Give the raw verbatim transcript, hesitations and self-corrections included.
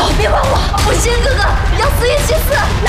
别管我，我仙哥哥要四月七次。